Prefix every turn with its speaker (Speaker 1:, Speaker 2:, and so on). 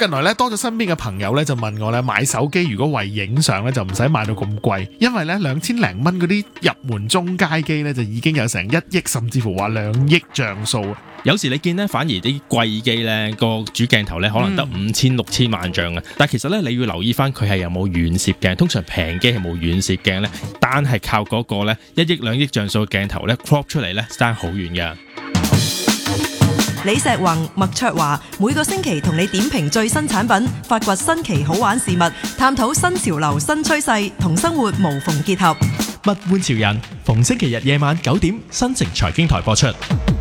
Speaker 1: 近來咧多咗身邊嘅朋友咧就問我咧買手機如果為影相咧就唔使買到咁貴，因為咧2000零蚊嗰啲入門中階機咧就已經有成1億甚至乎話2億像素。
Speaker 2: 有時你見咧，反而啲貴機咧個主鏡頭咧可能得5000、6000萬像啊，但其實咧你要留意翻佢係有冇遠攝鏡，通常平機係冇遠攝鏡咧，單係靠嗰個咧1億2億像素嘅鏡頭咧 crop 出嚟咧爭好遠㗎。
Speaker 3: 李石宏、麥卓華每個星期同你點評最新產品，發掘新奇好玩事物，探討新潮流新趨勢，同生活無縫結合。
Speaker 4: 物玩潮人，逢星期日夜晚9點，新城財經台播出。